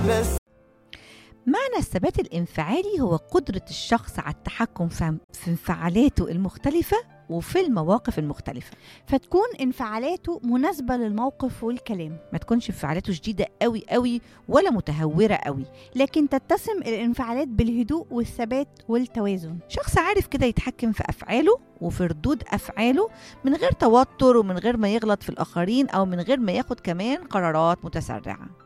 بس. معنى الثبات الانفعالي هو قدرة الشخص على التحكم في انفعالاته المختلفة وفي المواقف المختلفة. فتكون انفعالاته مناسبة للموقف والكلام، ما تكونش انفعالاته شديدة قوي قوي ولا متهورة قوي، لكن تتسم الانفعالات بالهدوء والثبات والتوازن. شخص عارف كده يتحكم في أفعاله وفي ردود أفعاله من غير توتر ومن غير ما يغلط في الآخرين أو من غير ما ياخد كمان قرارات متسرعة.